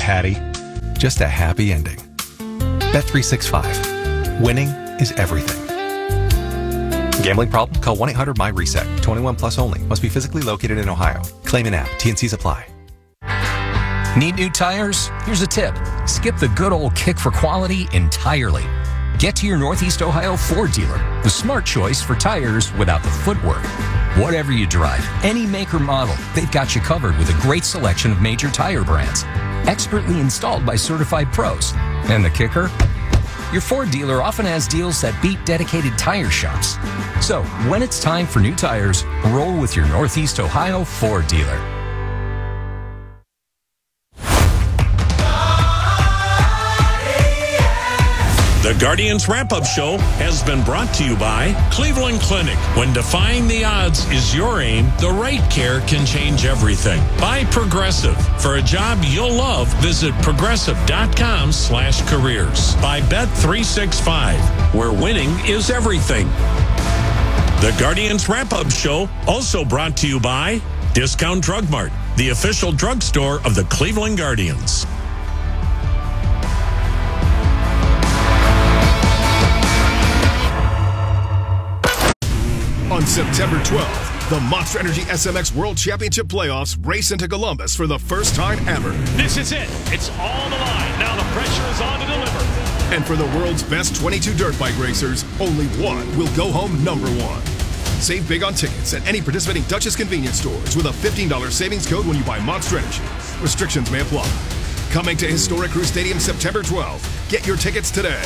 Patty. Just a happy ending. Bet365. Winning is everything. Gambling problem? Call 1-800-MY-RESET. 21 plus only. Must be physically located in Ohio. Claim an app. T&Cs apply. Need new tires? Here's a tip. Skip the good old kick for quality entirely. Get to your Northeast Ohio Ford dealer, the smart choice for tires without the footwork. Whatever you drive, any make or model, they've got you covered with a great selection of major tire brands. Expertly installed by certified pros. And the kicker? Your Ford dealer often has deals that beat dedicated tire shops. So, when it's time for new tires, roll with your Northeast Ohio Ford dealer. The Guardians Wrap-Up Show has been brought to you by Cleveland Clinic. When defying the odds is your aim, the right care can change everything. By Progressive. For a job you'll love, visit progressive.com/careers. By Bet365, where winning is everything. The Guardians Wrap-Up Show also brought to you by Discount Drug Mart, the official drugstore of the Cleveland Guardians. On September 12th, the Monster Energy SMX World Championship Playoffs race into Columbus for the first time ever. This is it. It's all on the line. Now the pressure is on to deliver. And for the world's best 22 dirt bike racers, only one will go home number one. Save big on tickets at any participating Duchess convenience stores with a $15 savings code when you buy Monster Energy. Restrictions may apply. Coming to Historic Crew Stadium September 12th. Get your tickets today.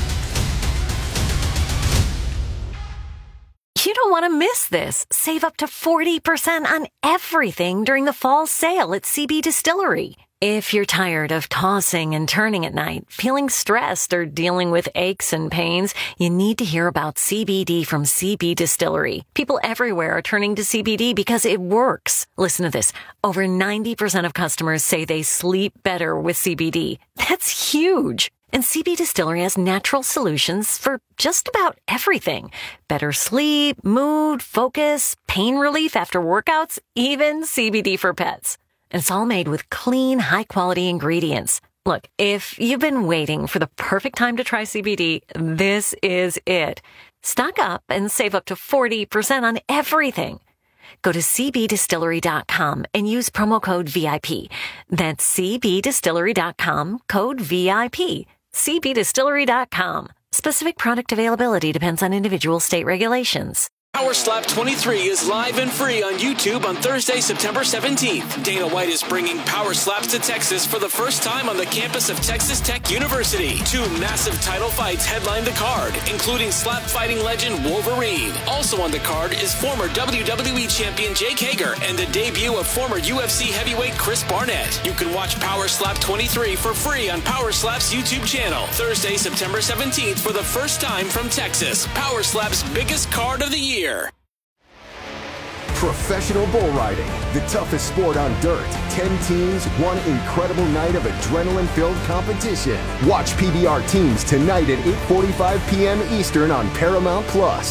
You don't want to miss this. Save up to 40% on everything during the fall sale at CB Distillery. If you're tired of tossing and turning at night, feeling stressed, or dealing with aches and pains, you need to hear about CBD from CB Distillery. People everywhere are turning to CBD because it works. Listen to this. Over 90% of customers say they sleep better with CBD. That's huge. And CB Distillery has natural solutions for just about everything. Better sleep, mood, focus, pain relief after workouts, even CBD for pets. And it's all made with clean, high-quality ingredients. Look, if you've been waiting for the perfect time to try CBD, this is it. Stock up and save up to 40% on everything. Go to cbdistillery.com and use promo code VIP. That's cbdistillery.com, code VIP. cbdistillery.com. Specific product availability depends on individual state regulations. Power Slap 23 is live and free on YouTube on Thursday, September 17th. Dana White is bringing Power Slaps to Texas for the first time on the campus of Texas Tech University. 2 massive title fights headline the card, including slap fighting legend Wolverine. Also on the card is former WWE champion Jake Hager and the debut of former UFC heavyweight Chris Barnett. You can watch Power Slap 23 for free on Power Slap's YouTube channel. Thursday, September 17th for the first time from Texas. Power Slap's biggest card of the year. Professional bull riding, the toughest sport on dirt. 10 teams, one incredible night of adrenaline-filled competition. Watch PBR teams tonight at 8:45 p.m. Eastern on Paramount+.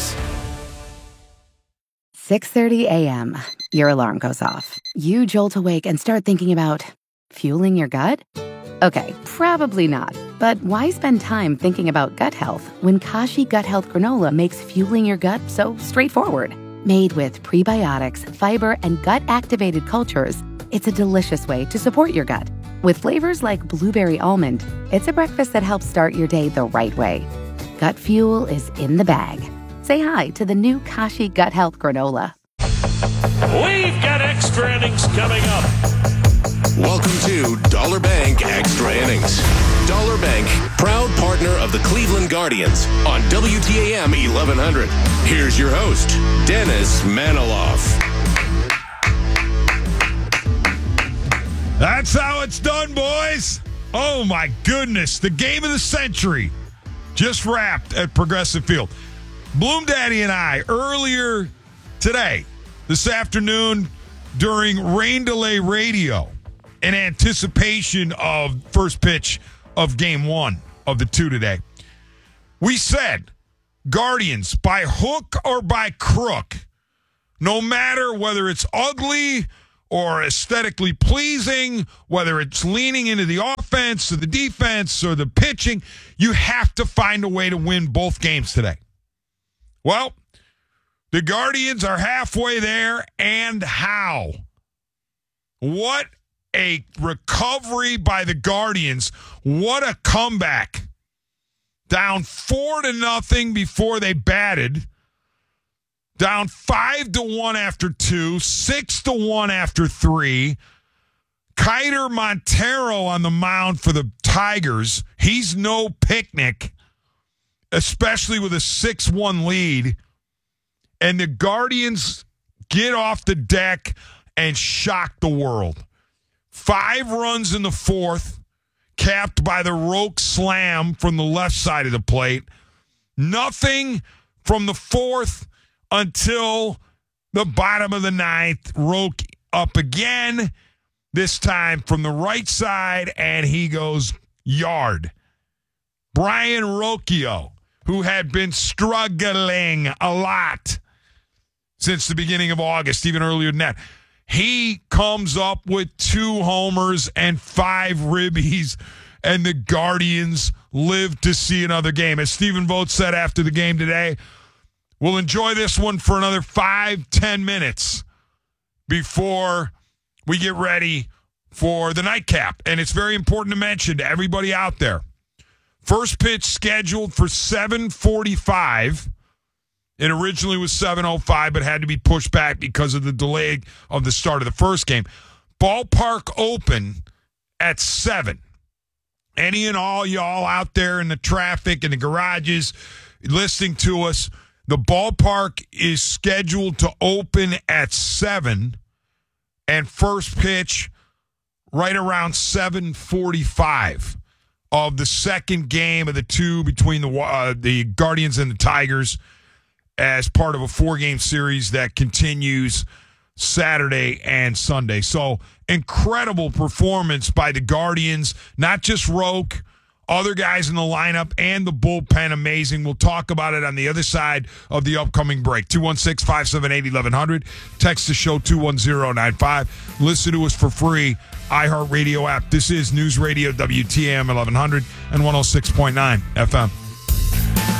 6:30 a.m. Your alarm goes off. You jolt awake and start thinking about fueling your gut? Okay, probably not. But why spend time thinking about gut health when Kashi Gut Health Granola makes fueling your gut so straightforward? Made with prebiotics, fiber, and gut-activated cultures, it's a delicious way to support your gut. With flavors like blueberry almond, it's a breakfast that helps start your day the right way. Gut fuel is in the bag. Say hi to the new Kashi Gut Health Granola. We've got extra innings coming up. Welcome to Dollar Bank Extra Innings. Dollar Bank, proud partner of the Cleveland Guardians on WTAM 1100. Here's your host, Dennis Maniloff. That's how it's done, boys. Oh, my goodness. The game of the century just wrapped at Progressive Field. Bloom Daddy and I, earlier today, this afternoon, during rain delay radio, in anticipation of first pitch of game 1 of the 2 today, we said, Guardians, by hook or by crook, no matter whether it's ugly or aesthetically pleasing, whether it's leaning into the offense or the defense or the pitching, you have to find a way to win both games today. Well, the Guardians are halfway there, and how? What a recovery by the Guardians. What a comeback. Down 4-0 before they batted. Down 5-1 after 2, 6-1 after 3. Kiter Montero on the mound for the Tigers. He's no picnic, especially with a 6-1 lead. And the Guardians get off the deck and shock the world. 5 runs in the fourth, capped by the Roque slam from the left side of the plate. Nothing from the fourth until the bottom of the ninth. Roque up again, this time from the right side, and he goes yard. Brian Rocchio, who had been struggling a lot since the beginning of August, even earlier than that, he comes up with 2 homers and 5 ribbies, and the Guardians live to see another game. As Stephen Vogt said after the game today, we'll enjoy this one for another 5-10 minutes before we get ready for the nightcap. And it's very important to mention to everybody out there, first pitch scheduled for 7:45. It originally was 7:05, but had to be pushed back because of the delay of the start of the first game. Ballpark open at 7. Any and all y'all out there in the traffic, in the garages, listening to us, the ballpark is scheduled to open at 7, and first pitch right around 7:45 of the second game of the 2 between the Guardians and the Tigers, as part of a 4-game series that continues Saturday and Sunday. So incredible performance by the Guardians, not just Roque, other guys in the lineup and the bullpen. Amazing. We'll talk about it on the other side of the upcoming break. 216-578-1100. Text the show 21095. Listen to us for free. iHeartRadio app. This is News Radio WTAM 1100 and 106.9 FM.